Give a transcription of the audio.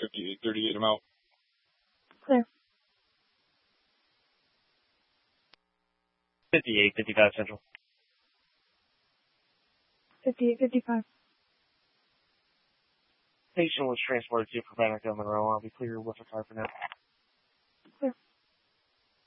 5838, I'm out. Clear. 5855 Central. 5855. Patient was transported to Preventative Monroe. I'll be clear with the car for now.